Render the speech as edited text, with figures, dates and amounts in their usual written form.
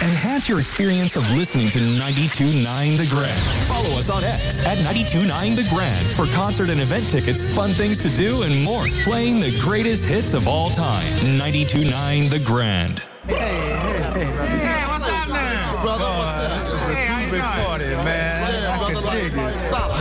Enhance your experience of listening to 92.9 The Grand. Follow us on X at 92.9 The Grand for concert and event tickets, fun things to do, and more. Playing the greatest hits of all time. 92.9 The Grand. Hey, what's up now? Brother, what's up? This is a big party, man. Yeah, I brother, can dig it. Stop.